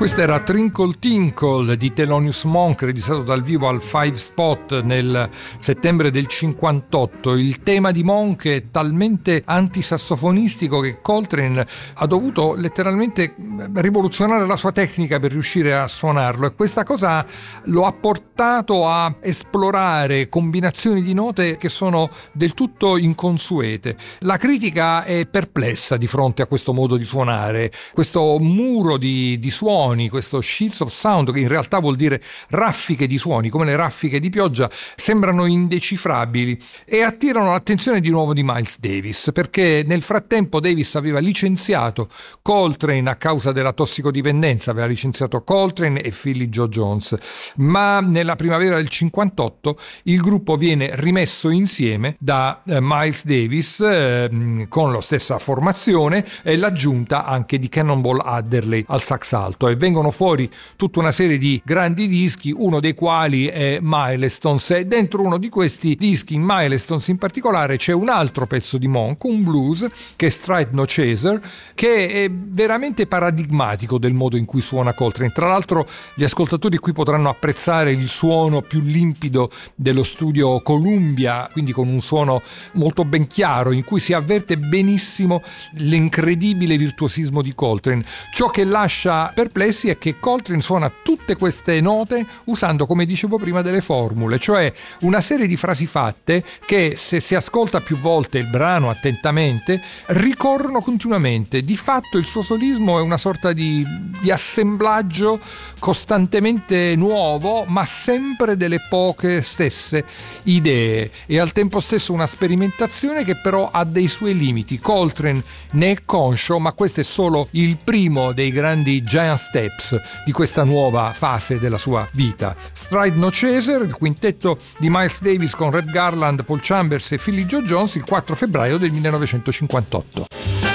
Questo era Trinkle Tinkle di Thelonious Monk, registrato dal vivo al Five Spot nel settembre del 58. Il tema di Monk è talmente antisassofonistico che Coltrane ha dovuto letteralmente rivoluzionare la sua tecnica per riuscire a suonarlo, e questa cosa lo ha portato a esplorare combinazioni di note che sono del tutto inconsuete. La critica è perplessa di fronte a questo modo di suonare, questo muro di suoni, questo sheets of sound, che in realtà vuol dire raffiche di suoni, come le raffiche di pioggia, sembrano indecifrabili e attirano l'attenzione di nuovo di Miles Davis, perché nel frattempo Davis aveva licenziato Coltrane a causa della tossicodipendenza, aveva licenziato Coltrane e Philly Joe Jones, ma nella primavera del 58 il gruppo viene rimesso insieme da Miles Davis con la stessa formazione e l'aggiunta anche di Cannonball Adderley al sax alto, e vengono fuori tutta una serie di grandi dischi, uno dei quali è Milestones, e dentro uno di questi dischi, in Milestones in particolare, c'è un altro pezzo di Monk, un blues, che è Stride No Chaser, che è veramente paradigmatico del modo in cui suona Coltrane. Tra l'altro gli ascoltatori qui potranno apprezzare il suono più limpido dello studio Columbia, quindi con un suono molto ben chiaro, in cui si avverte benissimo l'incredibile virtuosismo di Coltrane. Ciò che lascia perplessi è che Coltrane suona tutte queste note usando, come dicevo prima, delle formule, cioè una serie di frasi fatte che, se si ascolta più volte il brano attentamente, ricorrono continuamente. Di fatto il suo solismo è una sorta di assemblaggio costantemente nuovo, ma sempre delle poche stesse idee, e al tempo stesso una sperimentazione che però ha dei suoi limiti. Coltrane ne è conscio, ma questo è solo il primo dei grandi giant steps di questa nuova fase della sua vita. Stride No Chaser, il quintetto di Miles Davis con Red Garland, Paul Chambers e Philly Joe Jones, il 4 febbraio del 1958.